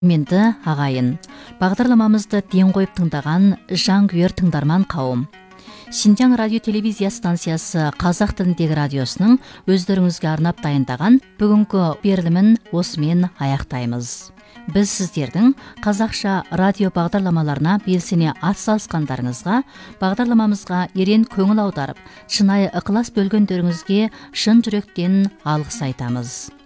Менді ағайын, бағдарламамызды ден қойып тыңдаған жанкүйер тыңдарман қауым. Шинжаң радио телевизия станциясы қазақ тіліндегі радиосының өздеріңізге арнап дайындаған бүгінгі берілімін осымен аяқтаймыз. Біз сіздердің қазақша радио бағдарламаларына белсене атсалысқандарыңызға, бағдарламамызға ерен көңіл аударып, шынайы ықылас бөлгендеріңізге шын жүректен алғыс айтамыз.